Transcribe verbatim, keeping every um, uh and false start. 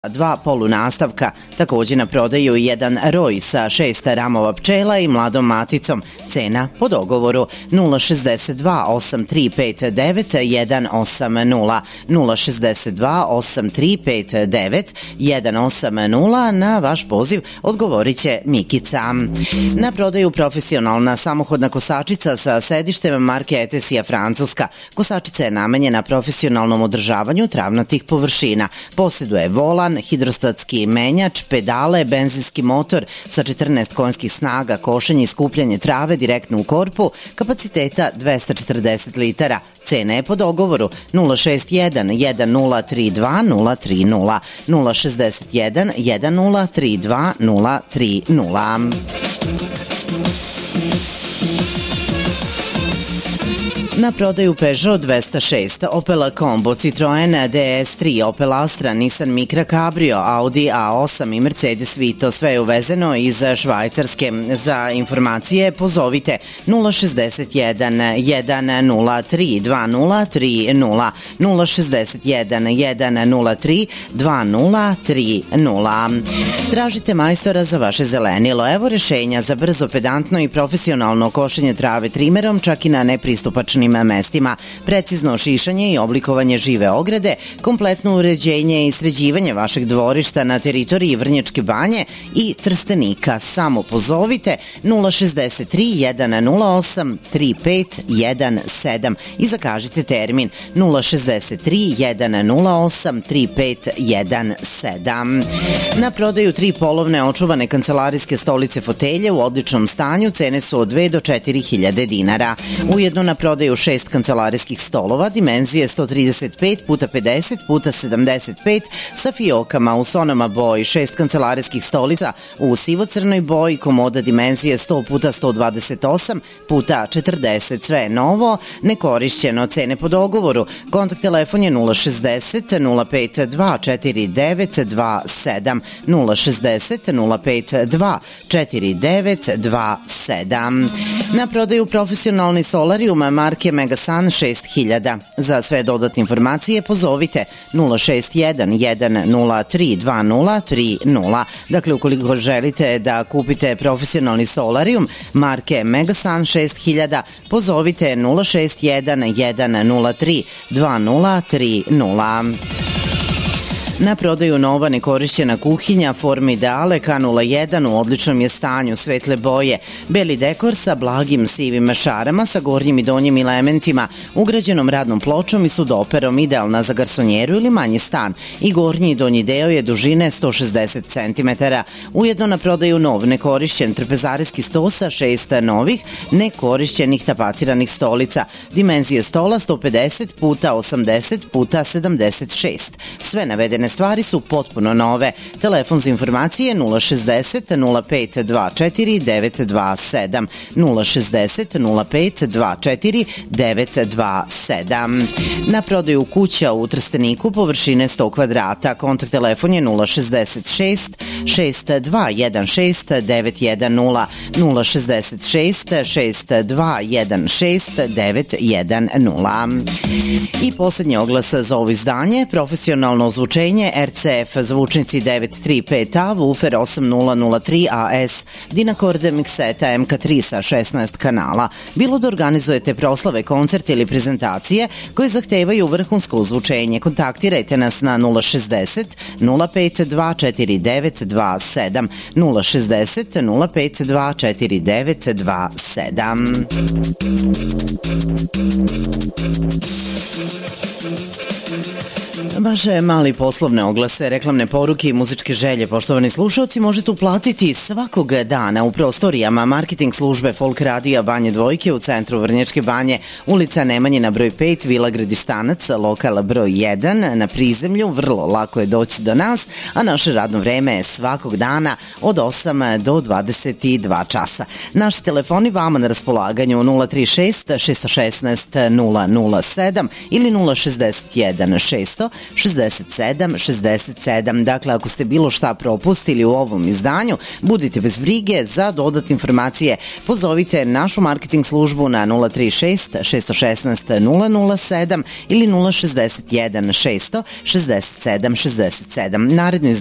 Dva polunastavka, također na prodaju jedan roj sa šest ramova pčela i mladom maticom. Cena po dogovoru nula šezdeset dva osam tri pet devet jedan osam nula nula šezdeset dva osam tri pet devet jedan osam nula. Na vaš poziv odgovorit će Mikica. Na prodaju profesionalna samohodna kosačica sa sedištem marke Etesija Francuska. Kosačica je namenjena profesionalnom održavanju travnatih površina. Posjeduje volan, hidrostatski menjač, pedale, benzinski motor sa četrnaest konjskih snaga, košenje i skupljanje trave direktno u korpu, kapaciteta dvesta četrdeset litara. Cena je po dogovoru nula šezdeset jedan jedan nula tri dva nula tri nula nula šezdeset jedan jedan nula tri dva nula tri nula. Na prodaju Peugeot dvesta šest, Opel Combo, Citroen D S tri, Opel Astra, Nissan Micra Cabrio, Audi A osam i Mercedes Vito. Sve je uvezeno iz Švajcarske. Za informacije pozovite nula šezdeset jedan jedan nula tri dva nula tri nula nula šezdeset jedan jedan nula tri dva nula tri nula. Tražite majstora za vaše zelenilo. Evo rešenja za brzo, pedantno i profesionalno košenje trave trimerom, čak i na nepristupačnim mestima, precizno šišanje i oblikovanje žive ograde, kompletno uređenje i sređivanje vašeg dvorišta na teritoriji Vrnjačke Banje i Trstenika. Samo pozovite nula šezdeset tri jedan nula osam tri pet jedan sedam i zakažite termin nula šezdeset tri jedan nula osam tri pet jedan sedam. Na prodaju tri polovne očuvane kancelarijske stolice fotelje u odličnom stanju, cene su od dve do četiri hiljade dinara. Ujedno na prodaju šest kancelarijskih stolova, dimenzije sto trideset pet puta pedeset puta sedamdeset pet sa fiokama u sonama boji, šest kancelarijskih stolica u sivo-crnoj boji, komoda dimenzije sto puta sto dvadeset osam puta četrdeset, sve je novo, nekorišćeno, cene po dogovoru. Kontakt telefon je nula šezdeset nula pet dva četiri devet dva sedam nula šezdeset nula pet dva četiri devet dva sedam. Na prodaju profesionalni solarium marke Megasun šest hiljada. Za sve dodatne informacije pozovite nula šezdeset jedan jedan nula tri dva nula tri nula. Dakle, ukoliko želite da kupite profesionalni solarium marke Megasun šest hiljada, pozovite nula šezdeset jedan jedan nula tri dva nula tri nula. Na prodaju nova nekorišćena kuhinja Formidale K nula jedan u odličnom je stanju, svetle boje, beli dekor sa blagim sivim šarama sa gornjim i donjim elementima, ugrađenom radnom pločom i sudoperom, idealna za garsonjeru ili manji stan, i gornji i donji deo je dužine sto šezdeset centimetara. Ujedno na prodaju nov nekorišćen trpezarijski sto sa šest novih nekorišćenih tapaciranih stolica, dimenzije stola sto pedeset puta osamdeset puta sedamdeset šest. Sve navedene stvari su potpuno nove. Telefon za informacije nula šezdeset nula pet dva četiri devet dva sedam nula šezdeset nula pet dva četiri devet dva sedam. Na prodaju kuća u Trsteniku površine sto kvadrata. Kontakt telefon je nula šezdeset šest šest dva jedan šest devet jedan nula nula šezdeset šest šest dva jedan šest devet jedan nula. I posljednji oglas za ovo izdanje, profesionalno ozvučenje R C F zvučnici devet tri pet A, Woofer osam nula nula tri A S, Dynacord mikseta M K tri sa šesnaest kanala. Bilo da organizujete proslave, koncerte ili prezentacije koje zahtevaju vrhunsko ozvučenje, kontaktirajte nas na nula šezdeset nula pet dva četiri devet dva sedam nula šezdeset nula pet dva četiri devet dva sedam. Vaše mali poslovne oglase, reklamne poruke i muzičke želje, poštovani slušalci, možete uplatiti svakog dana u prostorijama marketing službe Folk Radija Banje Dvojke u centru Vrnjačke Banje, ulica Nemanjina broj pet, Vila Gradištanac, lokal broj jedan, na prizemlju. Vrlo lako je doći do nas, a naše radno vreme je svakog dana od osam do dvadeset dva časa. Naši telefoni vama na raspolaganju nula tri šest šest šest nula nula sedam ili nula šezdeset jedan šest šezdeset sedam šezdeset sedam. Dakle, ako ste bilo šta propustili u ovom izdanju, budite bez brige, za dodatne informacije pozovite našu marketing službu na nula tri šest šest jedan šest nula nula sedam ili nula šezdeset jedan šest šezdeset sedam šezdeset sedam. Naredno